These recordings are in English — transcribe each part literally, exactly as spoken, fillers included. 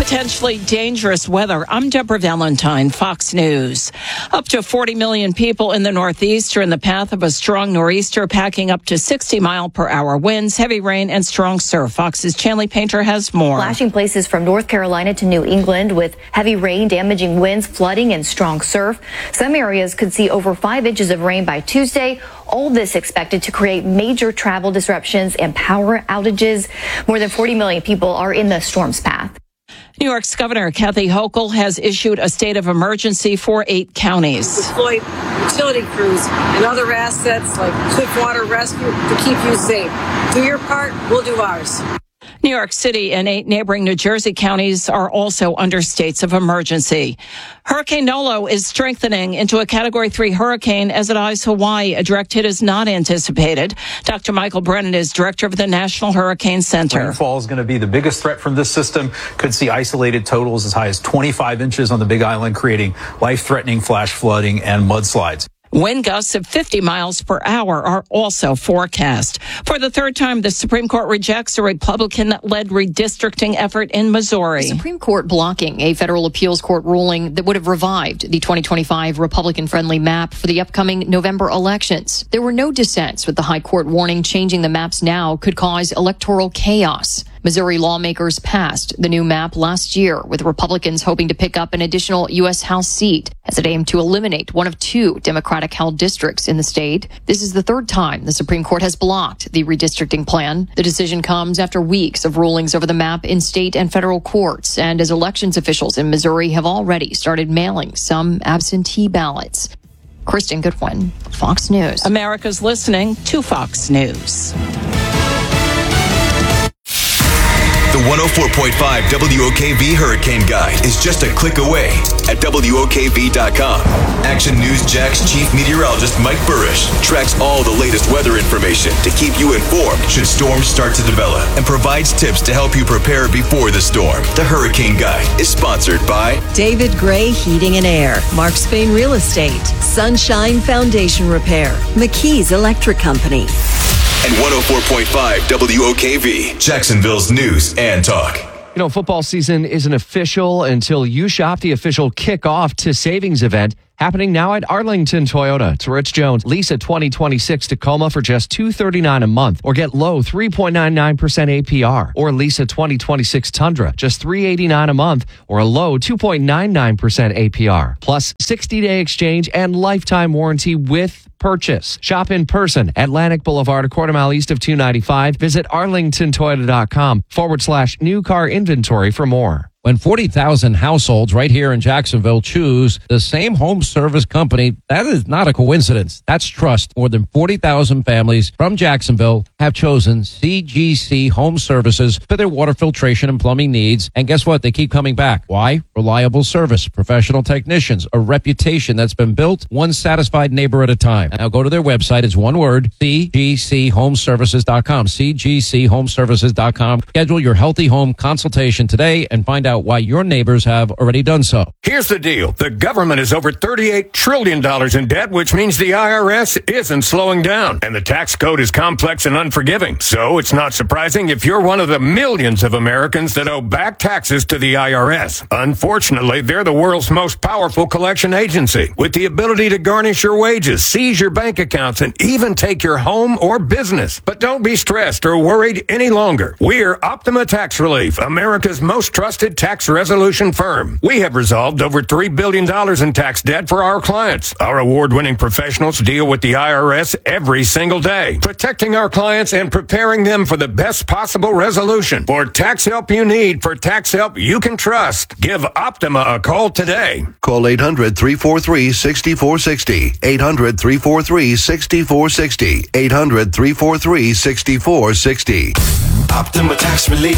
potentially dangerous weather. I'm Deborah Valentine, Fox News. Up to forty million people in the Northeast are in the path of a strong nor'easter, packing up to sixty mile per hour winds, heavy rain, and strong surf. Fox's Chanley Painter has more. Flashing places from North Carolina to New England with heavy rain, damaging winds, flooding, and strong surf. Some areas could see over five inches of rain by Tuesday. All this expected to create major travel disruptions and power outages. More than forty million people are in the storm's path. New York's Governor Kathy Hochul has issued a state of emergency for eight counties. Deploy utility crews and other assets like Swift Water Rescue to keep you safe. Do your part, we'll do ours. New York City and eight neighboring New Jersey counties are also under states of emergency. Hurricane Nolo is strengthening into a Category three hurricane as it eyes Hawaii. A direct hit is not anticipated. Doctor Michael Brennan is director of the National Hurricane Center. Rainfall is going to be the biggest threat from this system. Could see isolated totals as high as twenty-five inches on the Big Island, creating life-threatening flash flooding and mudslides. Wind gusts of fifty miles per hour are also forecast. For the third time, the Supreme Court rejects a Republican-led redistricting effort in Missouri. The Supreme Court blocking a federal appeals court ruling that would have revived the twenty twenty-five Republican-friendly map for the upcoming November elections. There were no dissents, with the high court warning changing the maps now could cause electoral chaos. Missouri lawmakers passed the new map last year, with Republicans hoping to pick up an additional U S House seat as it aimed to eliminate one of two Democratic-held districts in the state. This is the third time the Supreme Court has blocked the redistricting plan. The decision comes after weeks of rulings over the map in state and federal courts, and as elections officials in Missouri have already started mailing some absentee ballots. Kristen Goodwin, Fox News. America's listening to Fox News. The one oh four point five W O K V Hurricane Guide is just a click away at W O K V dot com. Action News Jack's chief meteorologist Mike Burrish tracks all the latest weather information to keep you informed should storms start to develop, and provides tips to help you prepare before the storm. The Hurricane Guide is sponsored by David Gray Heating and Air, Mark Spain Real Estate, Sunshine Foundation Repair, McKee's Electric Company, and one oh four point five W O K V, Jacksonville's news and talk. You know, football season isn't official until you shop the official kickoff to savings event happening now at Arlington Toyota. It's Rich Jones. Lease a twenty twenty-six Tacoma for just two hundred thirty-nine dollars a month, or get low three point nine nine percent A P R. Or lease a twenty twenty-six Tundra, just three hundred eighty-nine dollars a month, or a low two point nine nine percent A P R. Plus sixty-day exchange and lifetime warranty with purchase. Shop in person, Atlantic Boulevard, a quarter mile east of two ninety-five. Visit arlingtontoyota.com forward slash new car inventory for more. When forty thousand households right here in Jacksonville choose the same home service company, that is not a coincidence. That's trust. More than forty thousand families from Jacksonville have chosen C G C Home Services for their water filtration and plumbing needs. And guess what? They keep coming back. Why? Reliable service, professional technicians, a reputation that's been built one satisfied neighbor at a time. Now go to their website. It's one word, C G C home services dot com, C G C home services dot com. Schedule your healthy home consultation today and find out why your neighbors have already done so. Here's the deal. The government is over thirty-eight trillion dollars in debt, which means the I R S isn't slowing down. And the tax code is complex and unforgiving. So it's not surprising if you're one of the millions of Americans that owe back taxes to the I R S. Unfortunately, they're the world's most powerful collection agency, with the ability to garnish your wages, seize your bank accounts, and even take your home or business. But don't be stressed or worried any longer. We're Optima Tax Relief, America's most trusted tax resolution firm. We have resolved over three billion dollars in tax debt for our clients. Our award-winning professionals deal with the I R S every single day, protecting our clients and preparing them for the best possible resolution. For tax help you need, for tax help you can trust, give Optima a call today. Call eight hundred, three four three, six four six zero, eight hundred, three four three, six four six zero, eight hundred, three four three, six four six zero. Optima Tax Relief.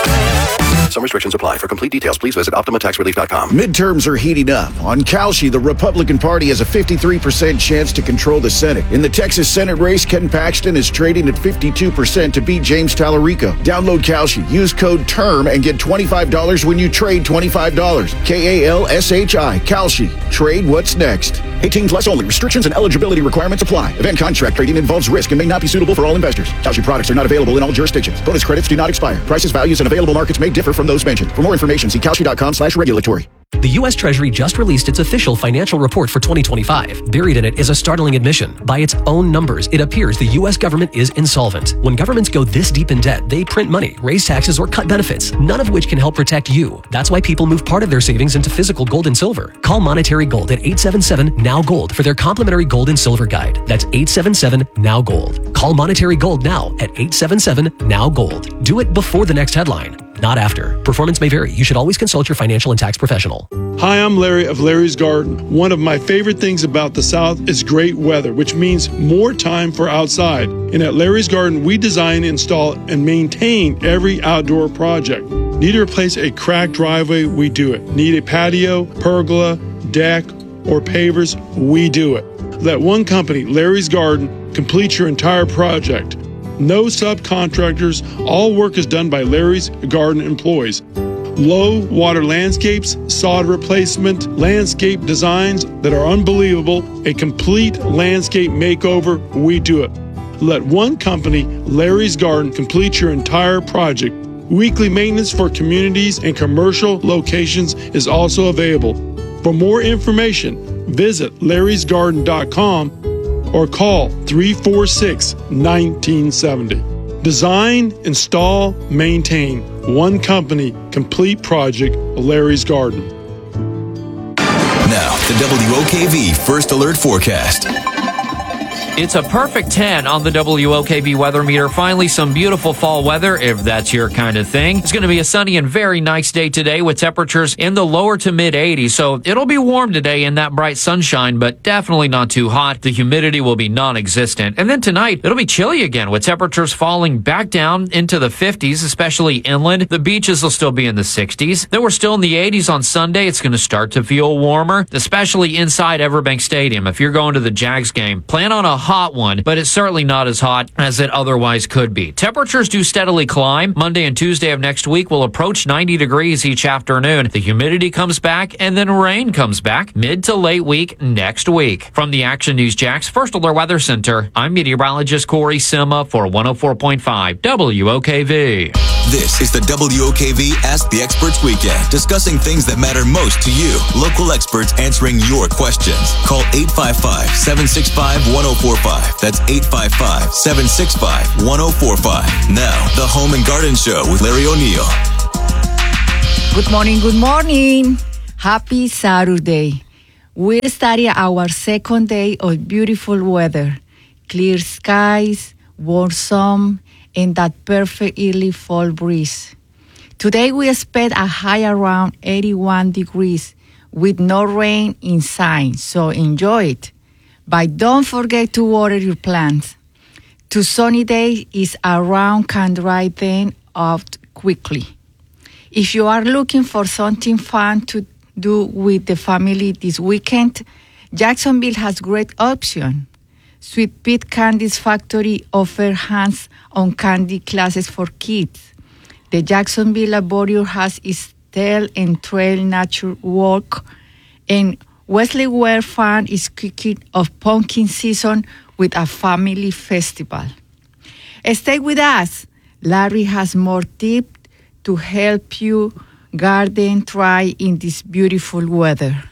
Some restrictions apply. For complete details, please visit optima tax relief dot com. Midterms are heating up. On Kalshi, the Republican Party has a fifty-three percent chance to control the Senate. In the Texas Senate race, Ken Paxton is trading at fifty-two percent to beat James Tallarico. Download Kalshi. Use code TERM and get twenty-five dollars when you trade twenty-five dollars. K A L S H I. Kalshi. Trade what's next. eighteen plus only. Restrictions and eligibility requirements apply. Event contract trading involves risk and may not be suitable for all investors. Kalshi products are not available in all jurisdictions. Bonus credits do not expire. Prices, values, and available markets may differ from those mentioned. For more information, see kalshi.com slash regulatory. The U S Treasury just released its official financial report for twenty twenty-five. Buried in it is a startling admission. By its own numbers, it appears the U S government is insolvent. When governments go this deep in debt, they print money, raise taxes, or cut benefits, none of which can help protect you. That's why people move part of their savings into physical gold and silver. Call Monetary Gold at eight seven seven, N O W, GOLD for their complimentary gold and silver guide. That's eight seven seven, N O W, GOLD. Call Monetary Gold now at eight seven seven, N O W, GOLD. Do it before the next headline, not after. Performance may vary. You should always consult your financial and tax professional. Hi, I'm Larry of Larry's Garden. One of my favorite things about the South is great weather, which means more time for outside. And at Larry's Garden, we design, install, and maintain every outdoor project. Need to replace a cracked driveway? We do it. Need a patio, pergola, deck, or pavers? We do it. Let one company, Larry's Garden, complete your entire project. No subcontractors. All work is done by Larry's Garden employees. Low water landscapes, sod replacement, landscape designs that are unbelievable, a complete landscape makeover, we do it. Let one company, Larry's Garden, complete your entire project. Weekly maintenance for communities and commercial locations is also available. For more information, visit larrys garden dot com or call three four six, one nine seven zero. Design, install, maintain. One company, complete project, Larry's Garden. Now, the W O K V First Alert Forecast. It's a perfect ten on the W O K V weather meter. Finally, some beautiful fall weather, if that's your kind of thing. It's going to be a sunny and very nice day today with temperatures in the lower to mid eighties. So it'll be warm today in that bright sunshine, but definitely not too hot. The humidity will be non-existent. And then tonight, it'll be chilly again with temperatures falling back down into the fifties, especially inland. The beaches will still be in the sixties. Then we're still in the eighties on Sunday. It's going to start to feel warmer, especially inside Everbank Stadium. If you're going to the Jags game, plan on a hot one, but it's certainly not as hot as it otherwise could be. Temperatures do steadily climb. Monday and Tuesday of next week will approach ninety degrees each afternoon. The humidity comes back, and then rain comes back mid to late week next week. From the Action News Jax First Alert Weather Center, I'm meteorologist Corey Sima for one oh four point five W O K V. This is the W O K V Ask the Experts Weekend, discussing things that matter most to you. Local experts answering your questions. Call eight five five, seven six five, one oh four five. That's eight five five, seven six five, one oh four five. Now, the Home and Garden Show with Larry O'Neill. Good morning, good morning. Happy Saturday. We're starting our second day of beautiful weather. Clear skies, warm sun, and that perfect early fall breeze. Today we expect a high around eighty-one degrees with no rain in sight, so enjoy it. But don't forget to water your plants. Two sunny days is around can dry them out quickly. If you are looking for something fun to do with the family this weekend, Jacksonville has great option. Sweet Pea Candy's Factory offers hands-on candy classes for kids. The Jacksonville Arboretum has its Tail and Trail Nature Walk, and Wesley Ware Farm is kicking off pumpkin season with a family festival. Stay with us. Larry has more tips to help you garden try in this beautiful weather.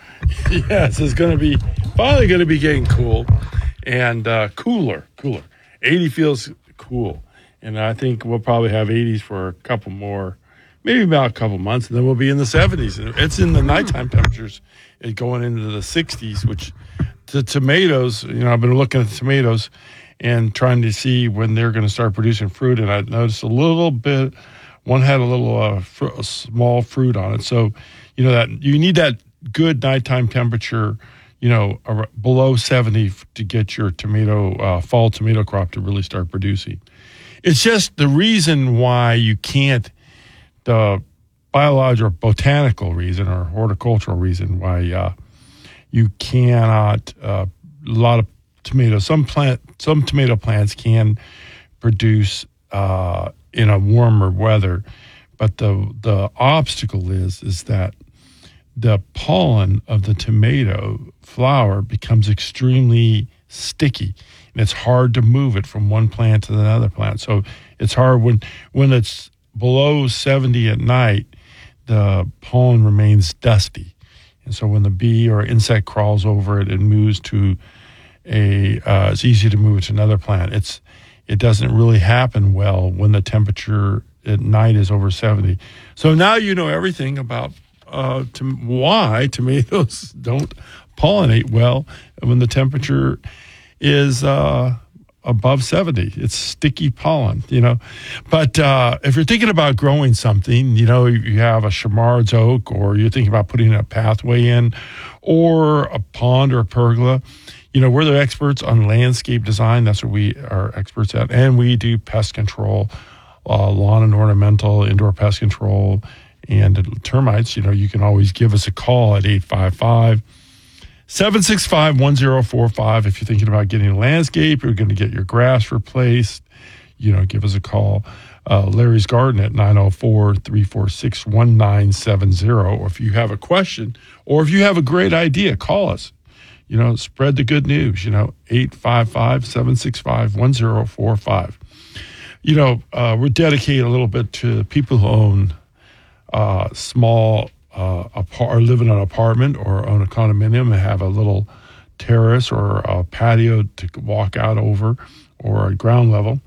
Yes, it's going to be finally going to be getting cool. And uh, cooler, cooler. eighty feels cool. And I think we'll probably have eighties for a couple more, maybe about a couple months, and then we'll be in the seventies. It's in the nighttime temperatures going into the sixties, which the tomatoes, you know, I've been looking at the tomatoes and trying to see when they're going to start producing fruit. And I noticed a little bit, one had a little uh, fr- a small fruit on it. So, you know, that you need that good nighttime temperature, you know, below seventy to get your tomato, uh, fall tomato crop to really start producing. It's just the reason why you can't, the biological, botanical reason or horticultural reason why uh, you cannot, uh, a lot of tomatoes, some plant, some tomato plants can produce uh, in a warmer weather, but the the obstacle is is that the pollen of the tomato flower becomes extremely sticky, and it's hard to move it from one plant to another plant. So it's hard when when it's below seventy at night, the pollen remains dusty. And so when the bee or insect crawls over it, it moves to a, uh, it's easy to move it to another plant. It's, it doesn't really happen well when the temperature at night is over seventy. So now you know everything about uh, to, why tomatoes don't pollinate well when the temperature is uh, above seventy. It's sticky pollen, you know. But uh, if you're thinking about growing something, you know, you have a Chamard's oak, or you're thinking about putting a pathway in, or a pond or a pergola, you know, we're the experts on landscape design. That's what we are experts at. And we do pest control, uh, lawn and ornamental, indoor pest control, and termites. You know, you can always give us a call at eight five five, seven six five, one zero four five. If you're thinking about getting a landscape, you're going to get your grass replaced, you know, give us a call. Uh, Larry's Garden at nine oh four, three four six, one nine seven zero. Or if you have a question, or if you have a great idea, call us. You know, spread the good news, you know, eight five five, seven six five, one zero four five. You know, uh, we're dedicated a little bit to people who own uh, small Uh, apart, or live in an apartment or own a condominium and have a little terrace or a patio to walk out over, or a ground level.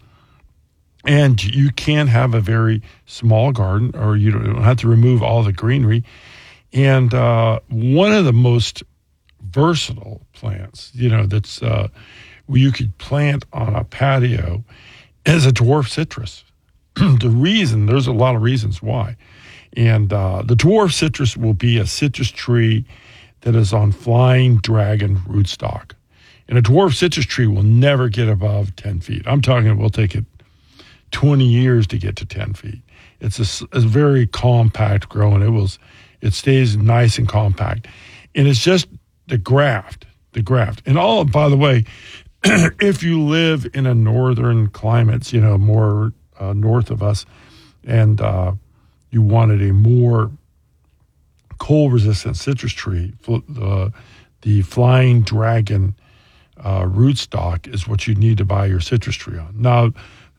And you can have a very small garden, or you don't have to remove all the greenery. And uh, one of the most versatile plants, you know, that's uh, where you could plant on a patio is a dwarf citrus. The reason, there's a lot of reasons why. And uh, the dwarf citrus will be a citrus tree that is on flying dragon rootstock. And a dwarf citrus tree will never get above ten feet. I'm talking, it will take it twenty years to get to ten feet. It's a, a very compact growing. It will, it stays nice and compact. And it's just the graft, the graft. And all, by the way, if you live in a northern climates, you know, more uh, north of us, and uh, you wanted a more cold-resistant citrus tree, the, the flying dragon uh, rootstock is what you need to buy your citrus tree on. Now,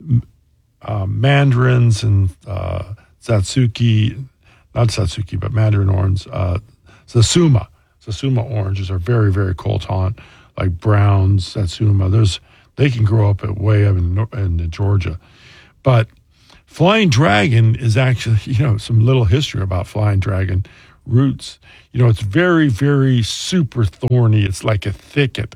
uh, mandarins and uh, Satsuki, not Satsuki, but mandarin orange, uh, Satsuma, Satsuma oranges are very, very cold tolerant, like browns, Satsuma. There's, they can grow up at way up in, in Georgia. But flying dragon is actually, you know, some little history about flying dragon roots. You know, it's very, very super thorny. It's like a thicket.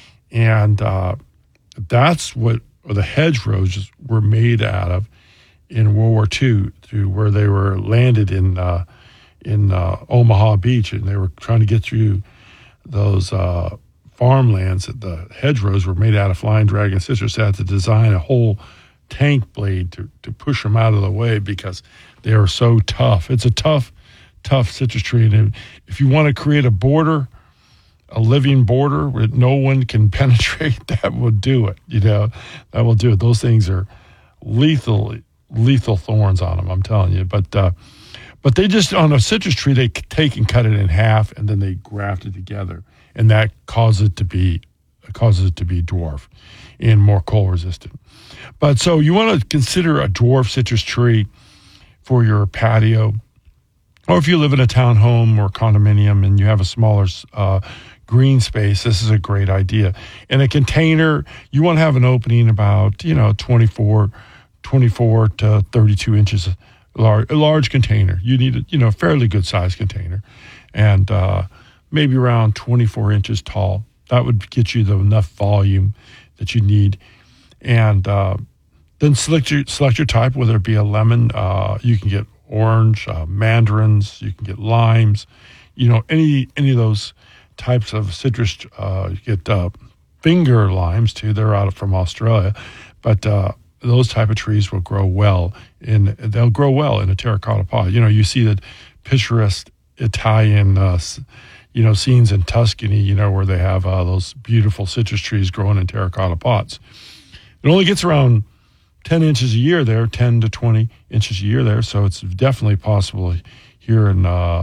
And uh, that's what the hedgerows were made out of in World War Two, to where they were landed in uh, in uh, Omaha Beach, and they were trying to get through those uh, farmlands. That the hedgerows were made out of flying dragon citrus. They had to design a whole tank blade to, to push them out of the way because they are so tough. It's a tough, tough citrus tree. And if you want to create a border, a living border where no one can penetrate, that will do it. You know, that will do it. Those things are lethal, lethal thorns on them, I'm telling you. But, uh, but they just, on a citrus tree, they take and cut it in half, and then they graft it together. And that causes it to be, causes it to be dwarf and more cold resistant. But so you want to consider a dwarf citrus tree for your patio, or if you live in a townhome or condominium and you have a smaller uh, green space, this is a great idea. In a container, you want to have an opening about, you know, twenty-four, twenty-four to thirty-two inches, large, a large container. You need a, you know, fairly good sized container, and uh, maybe around twenty-four inches tall. That would get you the enough volume that you need. And uh, then select your, select your type, whether it be a lemon, uh, you can get orange, uh, mandarins, you can get limes, you know, any any of those types of citrus. Uh, you get uh, finger limes too. They're out from Australia, but uh, those type of trees will grow well in. They'll grow well in a terracotta pot. You know, you see the picturesque Italian, uh, you know, scenes in Tuscany. You know, where they have uh, those beautiful citrus trees growing in terracotta pots. It only gets around ten inches a year there, ten to twenty inches a year there. So it's definitely possible here in uh,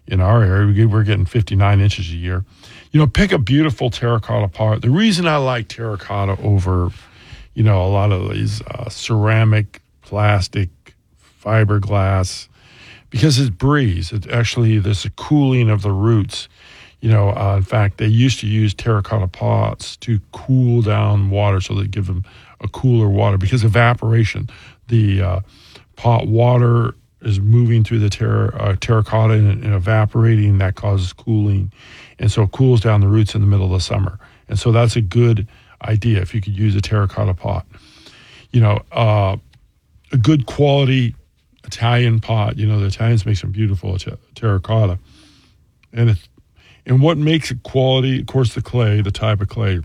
in our area. We- We're getting fifty-nine inches a year. You know, pick a beautiful terracotta pot. The reason I like terracotta over, you know, a lot of these uh, ceramic, plastic, fiberglass, because it breathes. It actually, there's a cooling of the roots. You know, uh, in fact, they used to use terracotta pots to cool down water, so they give them a cooler water because evaporation. The uh, pot water is moving through the ter- uh, terracotta and, and evaporating. That causes cooling, and so it cools down the roots in the middle of the summer. And so that's a good idea if you could use a terracotta pot. You know, uh, a good quality Italian pot. You know, the Italians make some beautiful ter- terracotta, and it's And what makes it quality, of course, the clay, the type of clay,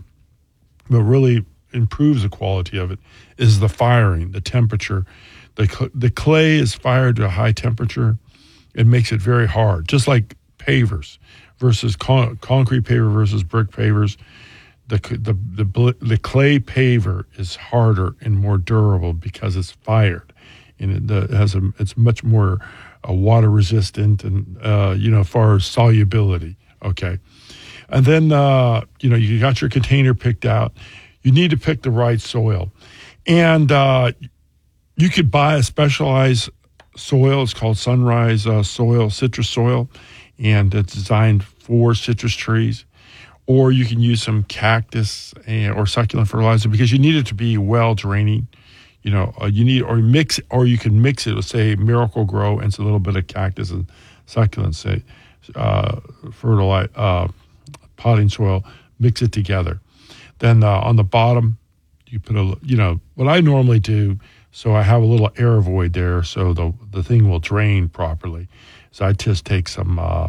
but really improves the quality of it is the firing, the temperature. The, cl- the clay is fired to a high temperature. It makes it very hard, just like pavers versus con- concrete paver versus brick pavers. The, the, the, the, the clay paver is harder and more durable because it's fired. And it, the, it has a, it's much more uh, water resistant and, uh, you know, as far as solubility. Okay. And then, uh, you know, you got your container picked out. You need to pick the right soil. And uh, you could buy a specialized soil. It's called Sunrise uh, Soil, citrus soil, and it's designed for citrus trees. Or you can use some cactus and, or succulent fertilizer because you need it to be well draining. You know, uh, you need, or mix, or you can mix it with, say, Miracle Grow and a little bit of cactus and succulent, say, uh, fertilize, uh, potting soil, mix it together. Then uh, on the bottom, you put a, you know, what I normally do, so I have a little air void there so the the thing will drain properly. So I just take some uh,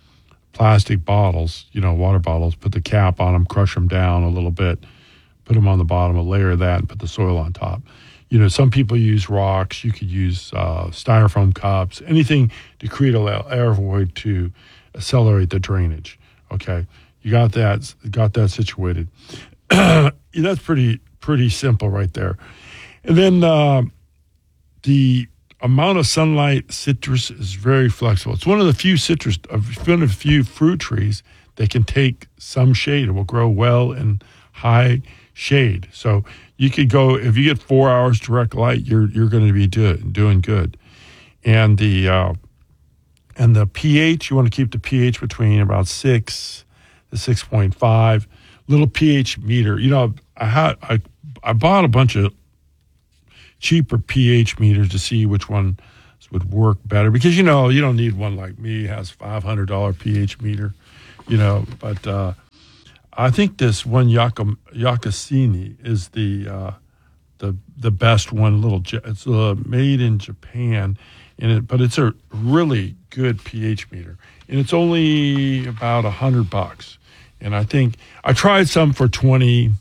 plastic bottles, you know, water bottles, put the cap on them, crush them down a little bit, put them on the bottom, a layer of that, and put the soil on top. You know, some people use rocks. You could use uh, styrofoam cups, anything to create a air void to accelerate the drainage. Okay, you got that, got that situated. That's pretty pretty simple right there. And then uh, the amount of sunlight, citrus is very flexible. It's one of the few citrus, one of the few fruit trees that can take some shade. It will grow well in high shade. So you could go, if you get four hours direct light, you're you're going to be do, doing good. And the uh, and the pH, you want to keep the pH between about six to six point five. Little pH meter. You know, I had I I bought a bunch of cheaper pH meters to see which one would work better because you know you don't need one like me has five hundred dollar pH meter, you know. But uh, I think this one Yaka, Yakasini is the uh, the the best one. Little it's uh, made in Japan, and it, but it's a really good pH meter, and it's only about a hundred bucks. And I think I tried some for twenty,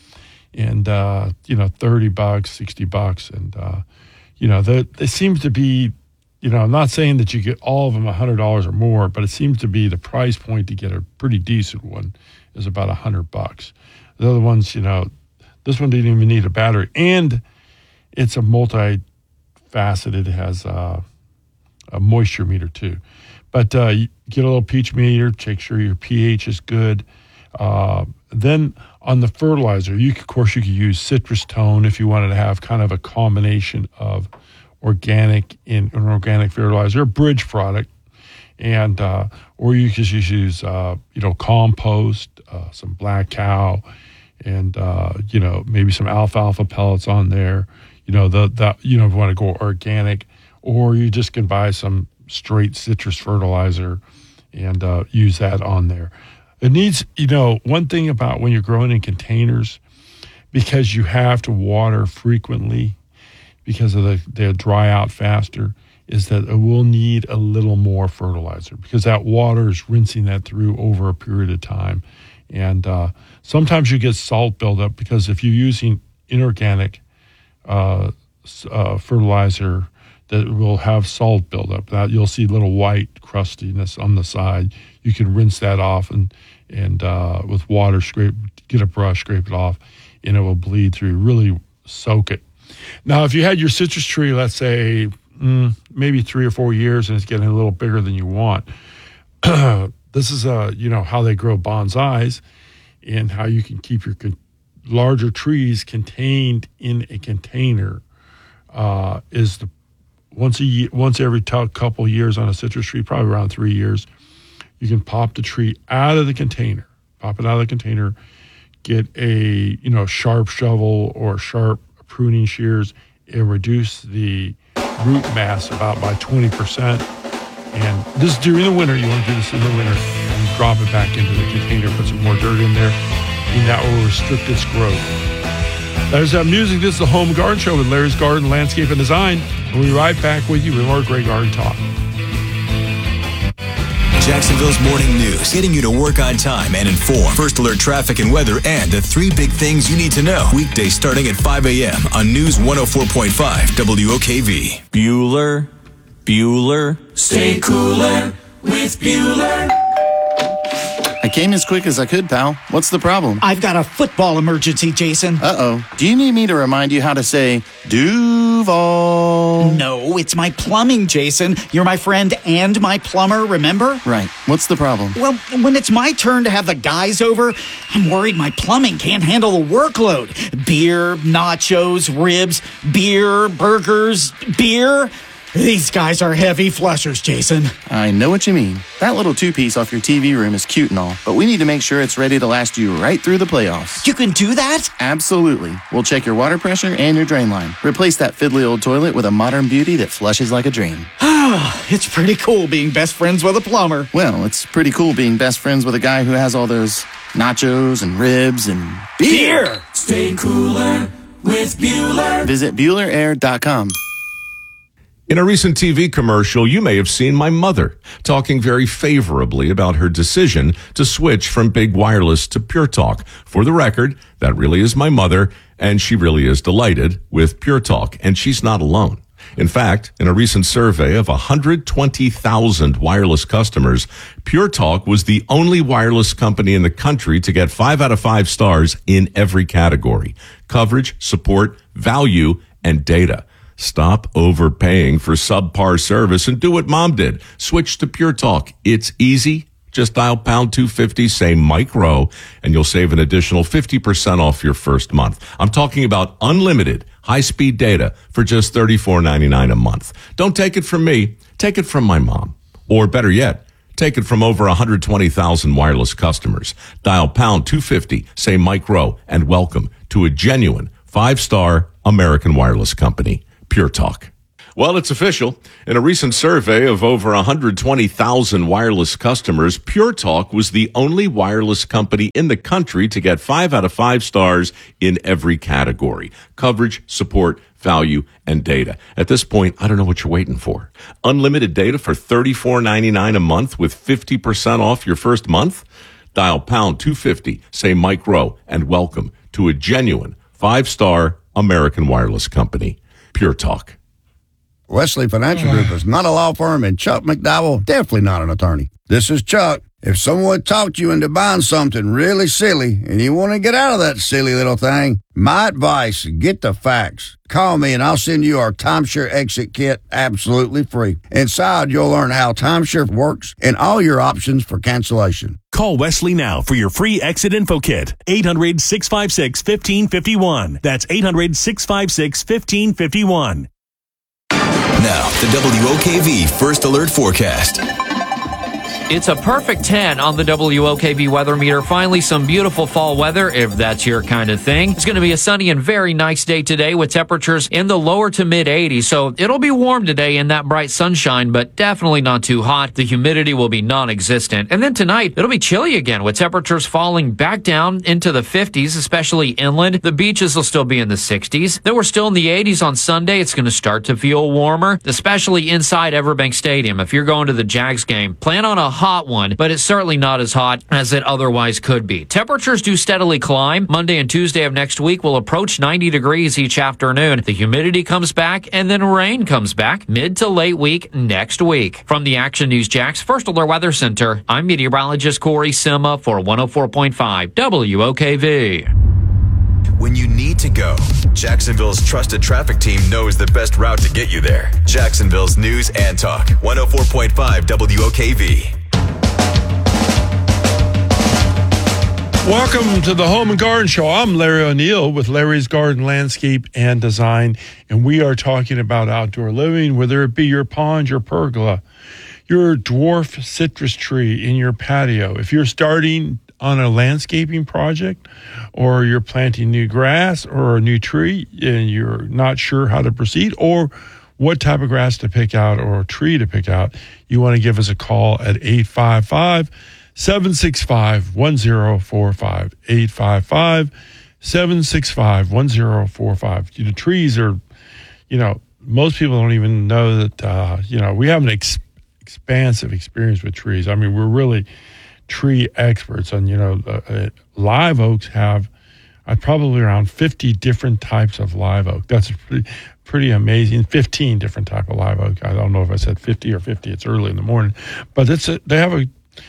and uh, you know, thirty bucks, sixty bucks, and uh, you know, they they seems to be. You know, I'm not saying that you get all of them one hundred dollars or more, but it seems to be the price point to get a pretty decent one is about one hundred bucks. The other ones, you know, this one didn't even need a battery. And it's a multi-faceted, it has uh, a moisture meter too. But uh, you get a little pH meter, make sure your pH is good. Uh, then on the fertilizer, you could, of course, you could use Citrus Tone if you wanted to have kind of a combination of organic and inorganic fertilizer, a bridge product, and uh, or you could just use uh, you know compost, uh, some black cow, and uh, you know maybe some alfalfa pellets on there. You know the the you know if you want to go organic, or you just can buy some straight citrus fertilizer and uh, use that on there. It needs you know one thing about when you're growing in containers, because you have to water frequently. Because of the they dry out faster, is that it will need a little more fertilizer because that water is rinsing that through over a period of time. And uh, sometimes you get salt buildup because if you're using inorganic uh, uh, fertilizer that will have salt buildup, that you'll see little white crustiness on the side. You can rinse that off and, and uh, with water, scrape, get a brush, scrape it off, and it will bleed through. Really soak it. Now, if you had your citrus tree, let's say, mm, maybe three or four years and it's getting a little bigger than you want, this is uh, you know how they grow bonsais and how you can keep your con- larger trees contained in a container. Uh, is the once a year, once every t- couple years on a citrus tree, probably around three years, you can pop the tree out of the container, pop it out of the container, get a you know sharp shovel or sharp pruning shears, and reduce the root mass about by twenty percent. And this is during the winter. You want to do this in the winter and drop it back into the container, put some more dirt in there, and that will restrict its growth. There's that music. This is the Home Garden Show with Larry's Garden Landscape and Design. We'll be right back with you with more great garden talk. Jacksonville's morning news, getting you to work on time and informed. First alert traffic and weather and the three big things you need to know. Weekdays starting at five a.m. on News one oh four point five W O K V. Bueller, Bueller. Stay cooler with Bueller. I came as quick as I could, pal. What's the problem? I've got a football emergency, Jason. Uh-oh. Do you need me to remind you how to say Duval? No, it's my plumbing, Jason. You're my friend and my plumber, remember? Right. What's the problem? Well, when it's my turn to have the guys over, I'm worried my plumbing can't handle the workload. Beer, nachos, ribs, beer, burgers, beer. These guys are heavy flushers, Jason. I know what you mean. That little two-piece off your T V room is cute and all, but we need to make sure it's ready to last you right through the playoffs. You can do that? Absolutely. We'll check your water pressure and your drain line. Replace that fiddly old toilet with a modern beauty that flushes like a dream. It's pretty cool being best friends with a plumber. Well, it's pretty cool being best friends with a guy who has all those nachos and ribs and beer. beer. Stay cooler with Bueller. Visit Bueller Air dot com. In a recent T V commercial, you may have seen my mother talking very favorably about her decision to switch from big wireless to Pure Talk. For the record, that really is my mother, and she really is delighted with Pure Talk, and she's not alone. In fact, in a recent survey of one hundred twenty thousand wireless customers, Pure Talk was the only wireless company in the country to get five out of five stars in every category: coverage, support, value, and data. Stop overpaying for subpar service and do what Mom did. Switch to Pure Talk. It's easy. Just dial pound two fifty, say Mike Rowe, and you'll save an additional fifty percent off your first month. I'm talking about unlimited high-speed data for just thirty-four ninety-nine a month. Don't take it from me. Take it from my mom. Or better yet, take it from over one hundred twenty thousand wireless customers. Dial pound two fifty, say Mike Rowe, and welcome to a genuine five-star American wireless company. Pure Talk. Well, it's official. In a recent survey of over one hundred twenty thousand wireless customers, Pure Talk was the only wireless company in the country to get five out of five stars in every category: coverage, support, value, and data. At this point, I don't know what you're waiting for. Unlimited data for thirty-four ninety-nine a month with fifty percent off your first month? Dial pound two fifty, say Mike Rowe, and welcome to a genuine five-star American wireless company. Pure Talk. Wesley Financial Group is not a law firm, and Chuck McDowell definitely not an attorney. This is Chuck. If someone talked you into buying something really silly and you want to get out of that silly little thing, my advice, get the facts. Call me and I'll send you our timeshare exit kit absolutely free. Inside, you'll learn how timeshare works and all your options for cancellation. Call Wesley now for your free exit info kit. eight hundred, six five six, one five five one. That's eight hundred, six five six, one five five one. Now, the W O K V First Alert Forecast. It's a perfect ten on the W O K V weather meter. Finally, some beautiful fall weather, if that's your kind of thing. It's going to be a sunny and very nice day today with temperatures in the lower to mid eighties. So it'll be warm today in that bright sunshine, but definitely not too hot. The humidity will be non-existent. And then tonight, it'll be chilly again with temperatures falling back down into the fifties, especially inland. The beaches will still be in the sixties. Then we're still in the eighties on Sunday. It's going to start to feel warmer, especially inside Everbank Stadium. If you're going to the Jags game, plan on a hot one, but it's certainly not as hot as it otherwise could be. Temperatures do steadily climb. Monday and Tuesday of next week will approach ninety degrees each afternoon. The humidity comes back, and then rain comes back mid to late week next week. From the Action News Jax First Alert Weather Center, I'm meteorologist Corey Sima for one oh four point five W O K V. When you need to go, Jacksonville's trusted traffic team knows the best route to get you there. Jacksonville's News and Talk, one oh four point five W O K V. Welcome to the Home and Garden Show. I'm Larry O'Neill with Larry's Garden Landscape and Design, and we are talking about outdoor living, whether it be your pond, your pergola, your dwarf citrus tree in your patio. If you're starting on a landscaping project, or you're planting new grass or a new tree and you're not sure how to proceed, or what type of grass to pick out or tree to pick out, you want to give us a call at eight five five, seven six five, one zero four five, eight five five, seven six five, one zero four five. You know, trees are, you know, most people don't even know that, uh, you know, we have an ex- expansive experience with trees. I mean, we're really tree experts. And, you know, uh, uh, live oaks have uh, probably around fifty different types of live oak. That's pretty, pretty amazing. fifteen different type of live oak. I don't know if I said fifty or fifty. It's early in the morning. But it's a, they have a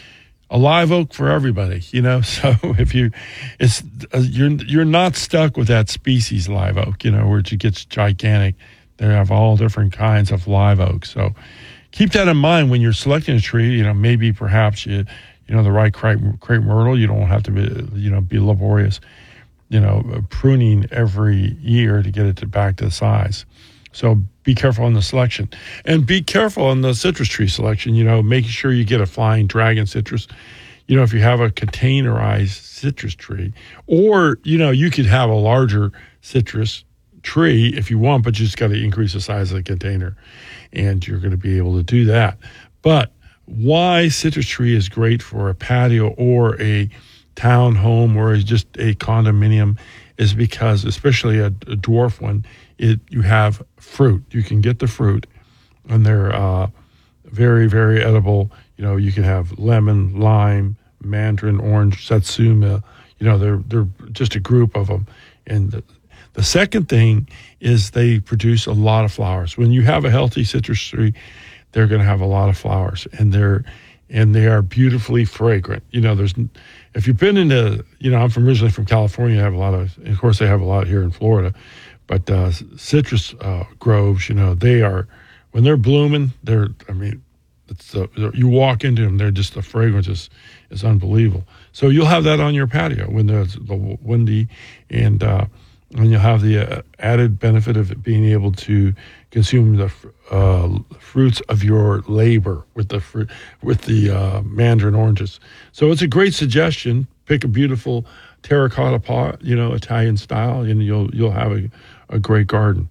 a live oak for everybody, you know. So if you, it's uh, you're you're not stuck with that species live oak, you know, where it gets gigantic. They have all different kinds of live oak. So keep that in mind when you're selecting a tree. You know, maybe perhaps you you know the right crepe, crepe myrtle. You don't have to be you know be laborious, you know, pruning every year to get it to back to the size. So be careful on the selection, and be careful on the citrus tree selection, you know, making sure you get a flying dragon citrus. You know, if you have a containerized citrus tree, or, you know, you could have a larger citrus tree if you want, but you just got to increase the size of the container, and you're going to be able to do that. But why citrus tree is great for a patio or a town home or just a condominium is because, especially a, a dwarf one, it you have fruit. You can get the fruit, and they're uh, very, very edible. You know, you can have lemon, lime, mandarin, orange, satsuma. You know, they're they're just a group of them. And the, the second thing is they produce a lot of flowers. When you have a healthy citrus tree, they're going to have a lot of flowers, and they're and they are beautifully fragrant. You know, there's if you've been into, you know, I'm from originally from California. I have a lot of, of course, they have a lot here in Florida. But uh, citrus uh, groves, you know, they are, when they're blooming, they're, I mean, it's uh, you walk into them, they're just, the fragrance is, is unbelievable. So you'll have that on your patio when there's the windy, and uh, and you'll have the uh, added benefit of being able to consume the uh, fruits of your labor with the fr- with the uh, mandarin oranges. So it's a great suggestion. Pick a beautiful terracotta pot, you know, Italian style, and you'll you'll have a, a great garden.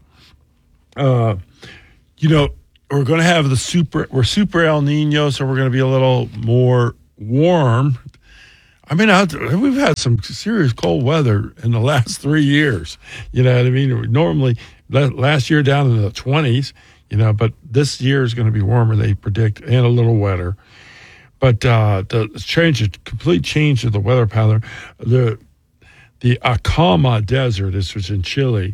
Uh, you know, we're going to have the super, we're super El Nino, so we're going to be a little more warm. I mean, we've had some serious cold weather in the last three years. You know what I mean? Normally, last year down in the twenties, you know, but this year is going to be warmer, they predict, and a little wetter. But uh, the change, a complete change of the weather pattern. The the Atacama Desert, which is in Chile,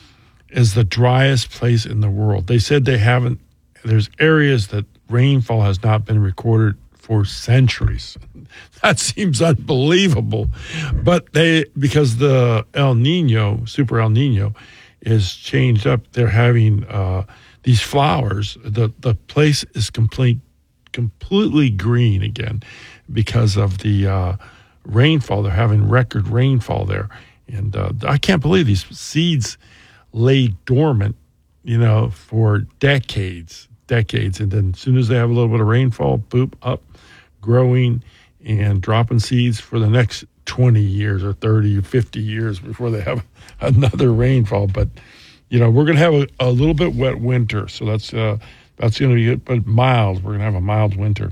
is the driest place in the world. They said they haven't. There's areas that rainfall has not been recorded for centuries. That seems unbelievable, but they because the El Nino, Super El Nino, is changed up. They're having uh, these flowers. The the place is complete. completely green again because of the uh, rainfall. They're having record rainfall there. And uh, I can't believe these seeds lay dormant, you know, for decades, decades. And then as soon as they have a little bit of rainfall, boop, up, growing and dropping seeds for the next twenty years or thirty or fifty years before they have another rainfall. But, you know, we're going to have a, a little bit wet winter. So that's, uh, That's going to be it, but mild. We're going to have a mild winter.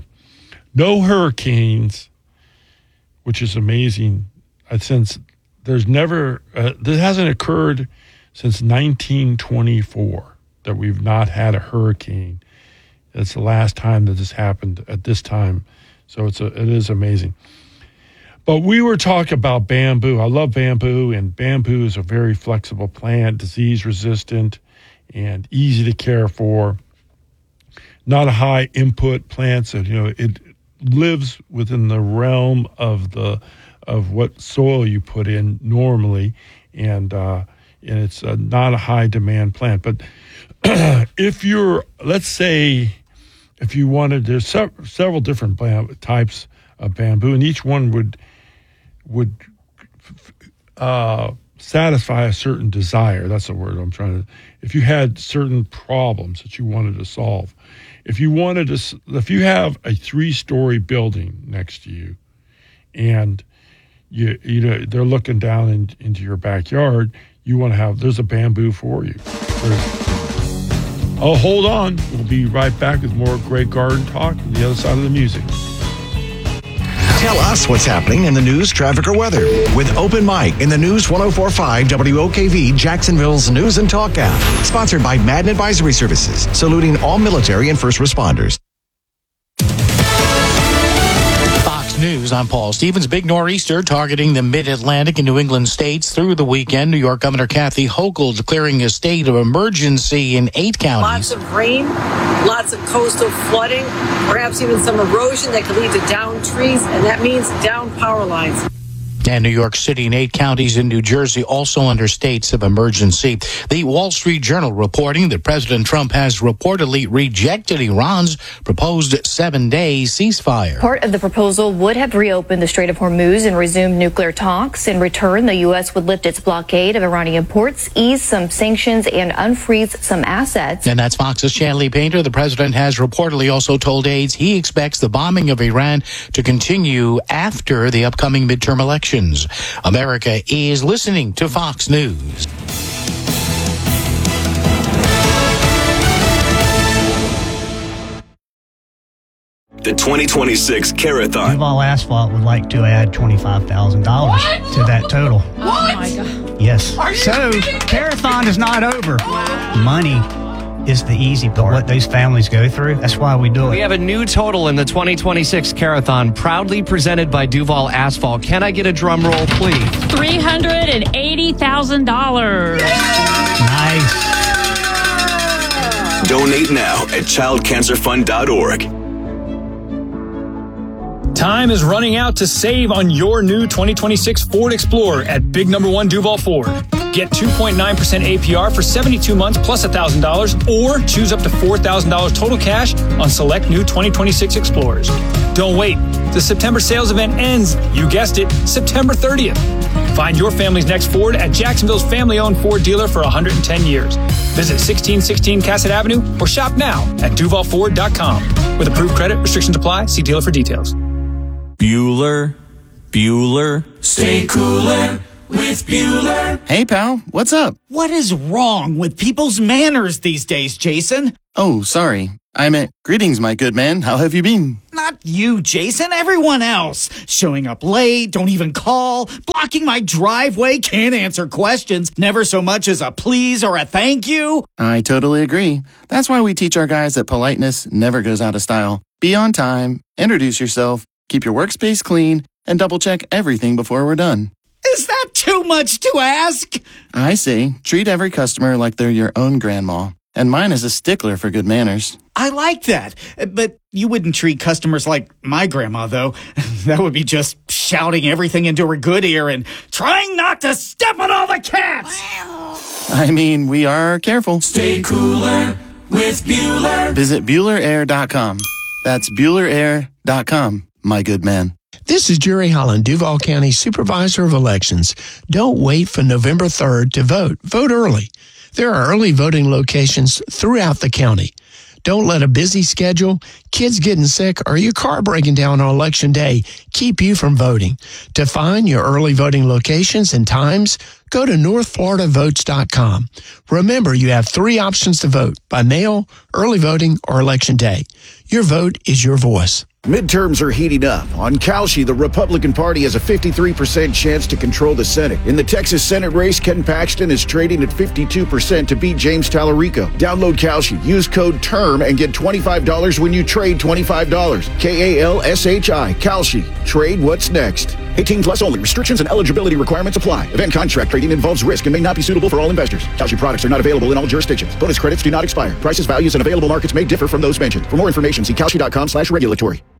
No hurricanes, which is amazing. Uh, since there's never, uh, this hasn't occurred since nineteen twenty-four that we've not had a hurricane. It's the last time that this happened at this time. So it's a, it is amazing. But we were talking about bamboo. I love bamboo, and bamboo is a very flexible plant, disease resistant, and easy to care for. Not a high input plant, so you know it lives within the realm of the of what soil you put in normally, and uh, and it's uh, not a high demand plant. But if you're, let's say, if you wanted, there's sev- several different bam- types of bamboo, and each one would would uh, satisfy a certain desire, that's the word I'm trying to, if you had certain problems that you wanted to solve, if you wanted to, if you have a three-story building next to you and you, you know, they're looking down in, into your backyard, you want to have, there's a bamboo for you. There's, oh, hold on. We'll be right back with more Great Garden Talk on the other side of the music. Tell us what's happening in the news, traffic, or weather with Open Mic in the News one oh four point five W O K V, Jacksonville's News and Talk app. Sponsored by Madden Advisory Services, saluting all military and first responders. Fox News, I'm Paul Stevens. Big nor'easter targeting the mid-Atlantic and New England states through the weekend. New York Governor Kathy Hochul declaring a state of emergency in eight counties. Lots of rain, lots of coastal flooding, perhaps even some erosion that could lead to down trees, and that means down power lines. And New York City and eight counties in New Jersey also under states of emergency. The Wall Street Journal reporting that President Trump has reportedly rejected Iran's proposed seven-day ceasefire. Part of the proposal would have reopened the Strait of Hormuz and resumed nuclear talks. In return, the U S would lift its blockade of Iranian ports, ease some sanctions, and unfreeze some assets. And that's Fox's Chanley Painter. The president has reportedly also told aides he expects the bombing of Iran to continue after the upcoming midterm elections. America is listening to Fox News. The twenty twenty-six Carathon. Duval Asphalt would like to add twenty-five thousand dollars to that total. What? Oh my God. Yes. So, Carathon is not over. Wow. Money is the easy part. What those families go through, that's why we do it. We have a new total in the twenty twenty-six Carathon, proudly presented by Duval Asphalt. Can I get a drum roll, please? three hundred eighty thousand dollars. Nice. Donate now at child cancer fund dot org. Time is running out to save on your new twenty twenty-six Ford Explorer at Big Number One Duval Ford. Get two point nine percent A P R for seventy-two months plus one thousand dollars, or choose up to four thousand dollars total cash on select new twenty twenty-six Explorers. Don't wait. The September sales event ends, you guessed it, September thirtieth. Find your family's next Ford at Jacksonville's family-owned Ford dealer for one hundred ten years. Visit sixteen sixteen Cassett Avenue or shop now at duval ford dot com. With approved credit, restrictions apply. See dealer for details. Bueller, Bueller. Stay cooler with Bueller. Hey, pal, what's up? What is wrong with people's manners these days, Jason? Oh, sorry. I meant, greetings, my good man. How have you been? Not you, Jason. Everyone else. Showing up late, don't even call, blocking my driveway, can't answer questions, never so much as a please or a thank you. I totally agree. That's why we teach our guys that politeness never goes out of style. Be on time, introduce yourself, keep your workspace clean, and double-check everything before we're done. Is that too much to ask? I see. Treat every customer like they're your own grandma. And mine is a stickler for good manners. I like that. But you wouldn't treat customers like my grandma, though. That would be just shouting everything into her good ear and trying not to step on all the cats. I mean, we are careful. Stay cooler with Bueller. Visit Bueller Air dot com. That's Bueller Air dot com, my good man. This is Jerry Holland, Duval County Supervisor of Elections. Don't wait for November third to vote. Vote early. There are early voting locations throughout the county. Don't let a busy schedule, kids getting sick, or your car breaking down on Election Day keep you from voting. To find your early voting locations and times, go to north florida votes dot com. Remember, you have three options to vote: by mail, early voting, or Election Day. Your vote is your voice. Midterms are heating up. On Calshi, the Republican Party has a fifty-three percent chance to control the Senate. In the Texas Senate race, Ken Paxton is trading at fifty-two percent to beat James Tallarico. Download Calshi, use code TERM, and get twenty-five dollars when you trade twenty-five dollars. K A L S H I, Calshi. Trade what's next. eighteen plus only. Restrictions and eligibility requirements apply. Event contract trading involves risk and may not be suitable for all investors. Calshi products are not available in all jurisdictions. Bonus credits do not expire. Prices, values, and available markets may differ from those mentioned. For more information, see calshi dot com slash regulatory.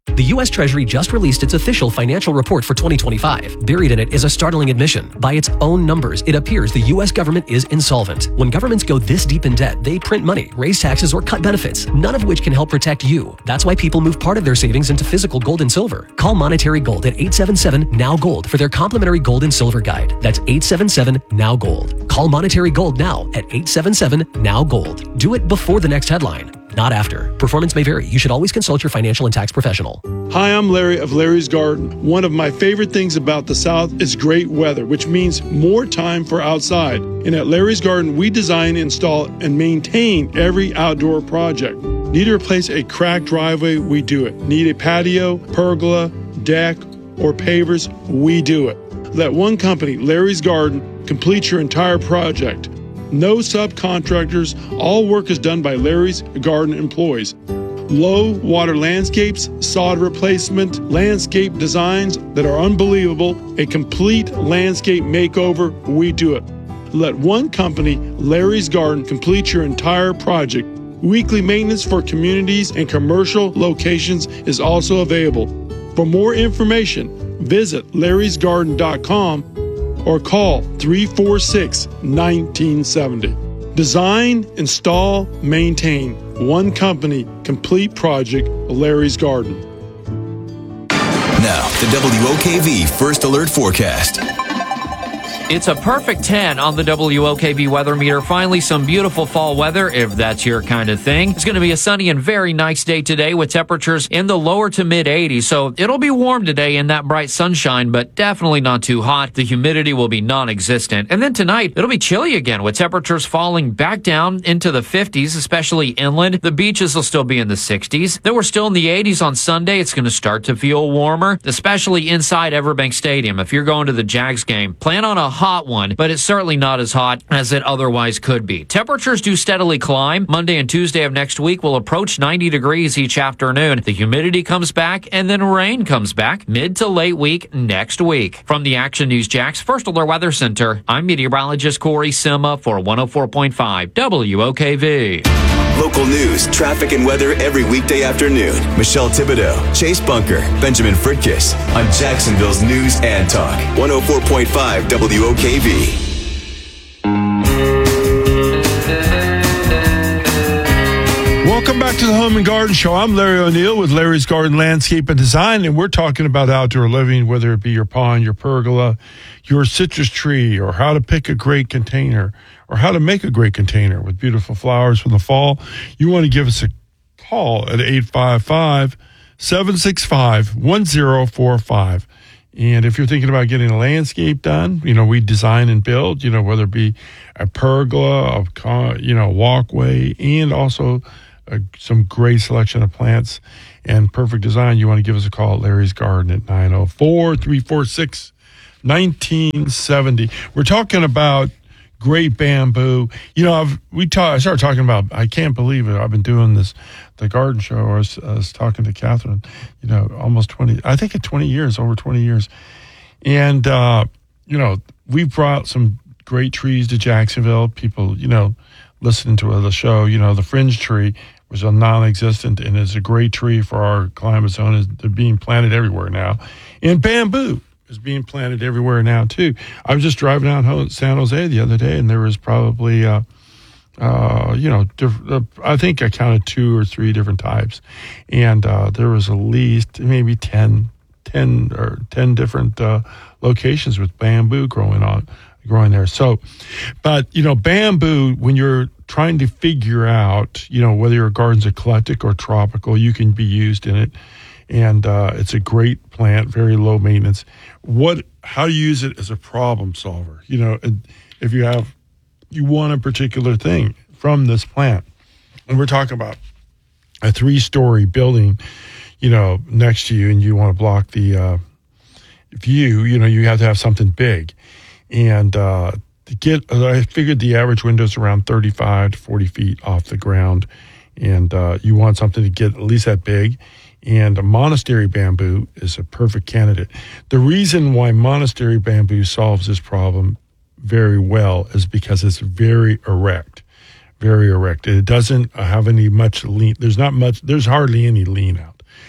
The U S Treasury just released its official financial report for twenty twenty-five. Buried in it is a startling admission. By its own numbers, it appears the U S government is insolvent. When governments go this deep in debt, they print money, raise taxes, or cut benefits, none of which can help protect you. That's why people move part of their savings into physical gold and silver. Call Monetary Gold at eight seven seven, N O W, GOLD for their complimentary gold and silver guide. That's eight seven seven, N O W, GOLD. Call Monetary Gold now at eight seven seven, N O W, GOLD. Do it before the next headline, not after. Performance may vary. You should always consult your financial and tax professional. Hi, I'm Larry of Larry's Garden. One of my favorite things about the South is great weather, which means more time for outside. And at Larry's Garden, we design, install, and maintain every outdoor project. Need to replace a cracked driveway? We do it. Need a patio, pergola, deck, or pavers? We do it. Let one company, Larry's Garden, complete your entire project. No subcontractors. All work is done by Larry's Garden employees. Low water landscapes, sod replacement, landscape designs that are unbelievable, a complete landscape makeover, we do it. Let one company, Larry's Garden, complete your entire project. Weekly maintenance for communities and commercial locations is also available. For more information, visit larrys garden dot com or call three four six, one nine seven zero. Design, install, maintain. One company, complete project, Larry's Garden. Now, the W O K V First Alert Forecast. It's a perfect ten on the W O K V weather meter. Finally, some beautiful fall weather, if that's your kind of thing. It's going to be a sunny and very nice day today with temperatures in the lower to mid eighties. So it'll be warm today in that bright sunshine, but definitely not too hot. The humidity will be non-existent. And then tonight, it'll be chilly again with temperatures falling back down into the fifties, especially inland. The beaches will still be in the sixties. Then we're still in the eighties on Sunday. It's going to start to feel warmer, especially inside Everbank Stadium. If you're going to the Jags game, plan on a hot one, but it's certainly not as hot as it otherwise could be. Temperatures do steadily climb. Monday and Tuesday of next week will approach ninety degrees each afternoon. The humidity comes back, and then rain comes back mid to late week next week. From the Action News Jax First Alert Weather Center, I'm meteorologist Corey Sima for one oh four point five W O K V. Local news, traffic, and weather every weekday afternoon. Michelle Thibodeau, Chase Bunker, Benjamin Fritkiss on Jacksonville's News and Talk. one oh four point five W O K V. Welcome back to the Home and Garden Show. I'm Larry O'Neill with Larry's Garden Landscape and Design, and we're talking about outdoor living, whether it be your pond, your pergola, your citrus tree, or how to pick a great container, or how to make a great container with beautiful flowers from the fall. You want to give us a call at eight five five, seven six five, one oh four five. And if you're thinking about getting a landscape done, you know, we design and build, you know, whether it be a pergola, a, you know, walkway, and also uh, some great selection of plants and perfect design, you want to give us a call at Larry's Garden at nine oh four, three four six, one nine seven oh. We're talking about great bamboo. You know, I've, we talk, I started talking about, I can't believe it, I've been doing this, the garden show. I was, I was talking to Catherine, you know, almost twenty, I think at twenty years, over twenty years. And, uh, you know, we've brought some great trees to Jacksonville. People, you know, listening to the show, you know, the fringe tree was a non-existent and is a great tree for our climate zone. They're being planted everywhere now. And bamboo is being planted everywhere now, too. I was just driving out San Jose the other day, and there was probably, uh, uh, you know, diff- uh, I think I counted two or three different types. And uh, there was at least maybe ten, ten or ten different uh, locations with bamboo growing on, growing there. So, but, you know, bamboo, when you're trying to figure out, you know, whether your garden's eclectic or tropical, you can be used in it. And uh, it's a great plant, very low maintenance. What, how to use it as a problem solver? You know, if you have, you want a particular thing from this plant, and we're talking about a three-story building, you know, next to you, and you want to block the uh, view. You know, you have to have something big, and uh, to get, I figured the average window is around thirty-five to forty feet off the ground, and uh, you want something to get at least that big. And a monastery bamboo is a perfect candidate. The reason why monastery bamboo solves this problem very well is because it's very erect, very erect. It doesn't have any much lean. There's not much, there's hardly any lean out.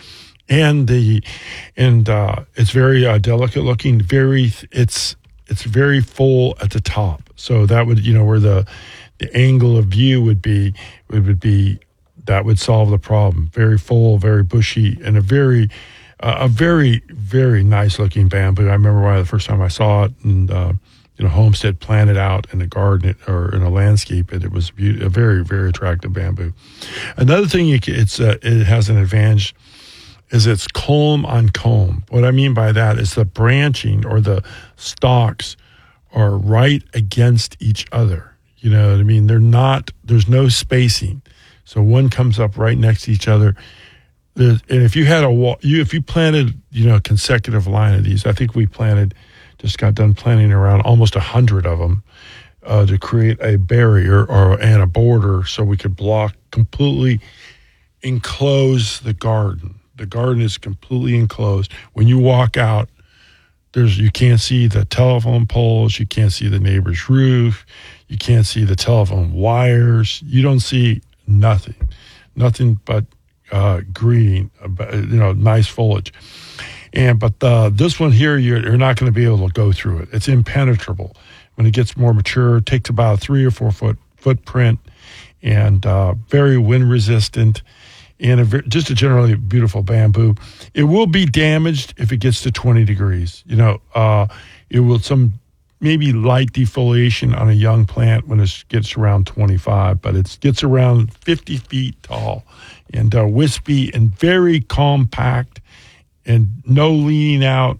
and the and uh, it's very uh, delicate looking. Very, it's it's very full at the top. So that would, you know, where the the angle of view would be, it would be that would solve the problem. Very full, very bushy, and a very uh, a very very nice looking bamboo. I remember when the first time I saw it, and uh, you know, Homestead planted out in a garden or in a landscape, and it was a very very attractive bamboo. Another thing, you can, it's uh, it has an advantage. Is it's culm on culm. What I mean by that is the branching or the stalks are right against each other. You know what I mean? They're not, there's no spacing. So one comes up right next to each other. There's, and if you had a wall, you, if you planted, you know, a consecutive line of these, I think we planted, just got done planting around almost a hundred of them uh, to create a barrier or and a border so we could block, completely enclose the garden. The garden is completely enclosed. When you walk out, there's you can't see the telephone poles, you can't see the neighbor's roof, you can't see the telephone wires. You don't see nothing, nothing but uh, green, you know, nice foliage. And but uh, this one here, you're, you're not going to be able to go through it. It's impenetrable. When it gets more mature, it takes about a three or four foot footprint, and uh, very wind resistant. And a, just a generally beautiful bamboo. It will be damaged if it gets to twenty degrees. You know, uh, it will some maybe light defoliation on a young plant when it gets around twenty-five, but it gets around fifty feet tall and uh, wispy and very compact and no leaning out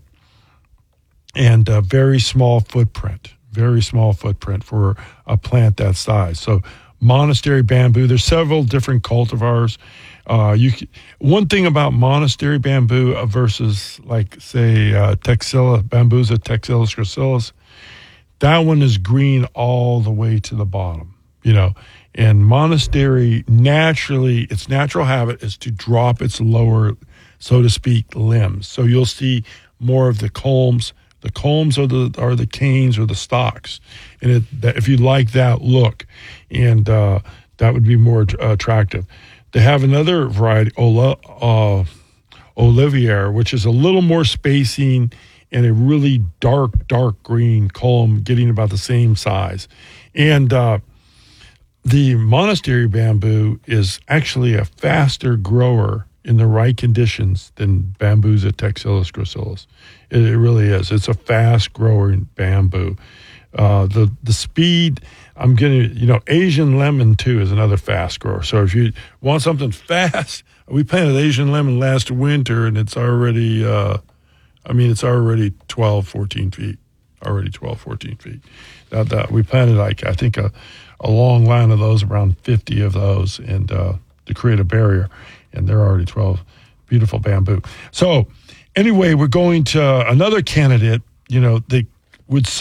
and a very small footprint, very small footprint for a plant that size. So monastery bamboo, there's several different cultivars. Uh, you can, one thing about monastery bamboo versus, like, say, uh, Texila, Bambusa textilis gracilis, that one is green all the way to the bottom, you know. And monastery, naturally, its natural habit is to drop its lower, so to speak, limbs. So you'll see more of the culms. The culms are the are the canes or the stalks. And it, that, if you like that look, and uh, that would be more uh, attractive. They have another variety, Ola, uh, Olivier, which is a little more spacing and a really dark, dark green culm, getting about the same size. And uh, the monastery bamboo is actually a faster grower in the right conditions than Bambusa textilis gracilis. It, it really is. It's a fast growing bamboo. Uh, the the speed, I'm getting, you know, Asian lemon too is another fast grower. So if you want something fast, we planted Asian lemon last winter and it's already, uh, I mean, it's already twelve, fourteen feet, already twelve, fourteen feet. That, that, we planted like, I think a, a long line of those, around fifty of those, and uh, to create a barrier, and they're already twelve, beautiful bamboo. So anyway, we're going to another candidate, you know, they would